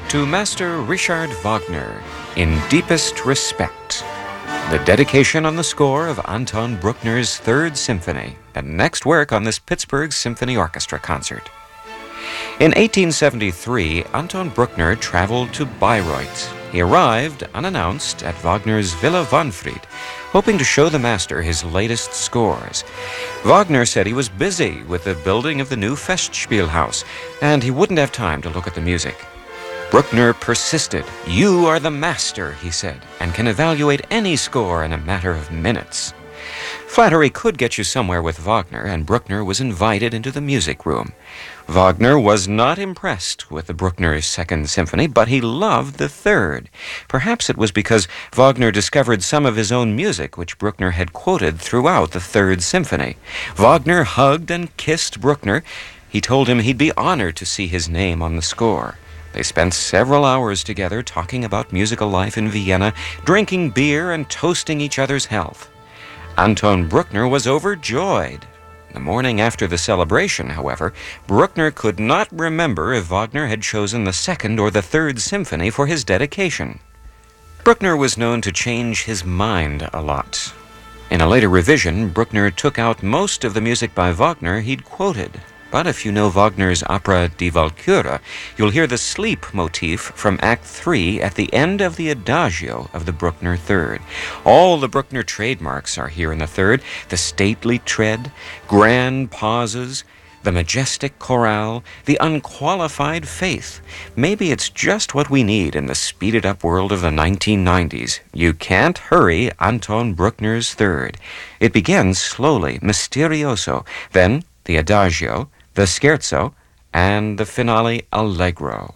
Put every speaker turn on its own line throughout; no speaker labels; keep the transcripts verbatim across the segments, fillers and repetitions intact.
To Master Richard Wagner, in deepest respect. The dedication on the score of Anton Bruckner's Third Symphony, the next work on this Pittsburgh Symphony Orchestra concert. In eighteen seventy-three, Anton Bruckner traveled to Bayreuth. He arrived, unannounced, at Wagner's Villa Wahnfried, hoping to show the master his latest scores. Wagner said he was busy with the building of the new Festspielhaus, and he wouldn't have time to look at the music. Bruckner persisted. "You are the master," he said, "and can evaluate any score in a matter of minutes." Flattery could get you somewhere with Wagner, and Bruckner was invited into the music room. Wagner was not impressed with the Bruckner's Second Symphony, but he loved the Third. Perhaps it was because Wagner discovered some of his own music which Bruckner had quoted throughout the Third Symphony. Wagner hugged and kissed Bruckner. He told him he'd be honored to see his name on the score. They spent several hours together talking about musical life in Vienna, drinking beer and toasting each other's health. Anton Bruckner was overjoyed. The morning after the celebration, however, Bruckner could not remember if Wagner had chosen the Second or the Third Symphony for his dedication. Bruckner was known to change his mind a lot. In a later revision, Bruckner took out most of the music by Wagner he'd quoted. But if you know Wagner's opera Die Walküre, you'll hear the sleep motif from Act Three at the end of the Adagio of the Bruckner Third. All the Bruckner trademarks are here in the Third: the stately tread, grand pauses, the majestic chorale, the unqualified faith. Maybe it's just what we need in the speeded-up world of the nineteen nineties. You can't hurry Anton Bruckner's Third. It begins slowly, mysterioso, then the Adagio, the Scherzo, and the finale Allegro.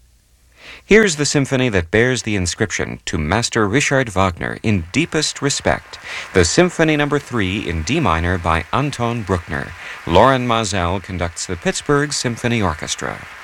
Here's the symphony that bears the inscription "To Master Richard Wagner, in deepest respect," the Symphony Number Three in D minor by Anton Bruckner. Loren Mazel conducts the Pittsburgh Symphony Orchestra.